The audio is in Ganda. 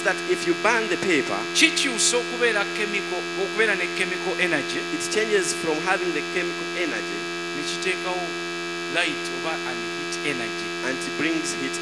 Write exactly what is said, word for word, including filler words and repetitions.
that if you burn the paper, kikyusa okubeera chemical okubeera ne chemical energy, it changes from having the chemical energy ne kiteekawo light oba and heat energy. and it brings heat